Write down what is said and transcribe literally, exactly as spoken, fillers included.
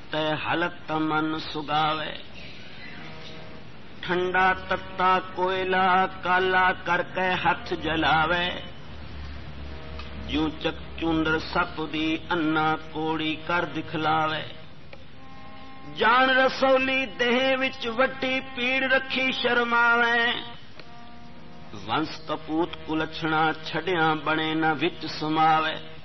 तै हलत मन सुगावे। ठंडा तत्ता कोयला काला करके हथ जलावे। जूं चक चूंदर सप दी अन्ना कोड़ी कर दिखलावे। जान रसौली देह विच वड्डी पीड़ रखी शर्मावे। वंश कपूत कुलछणा छड़िया बने न विच समावे।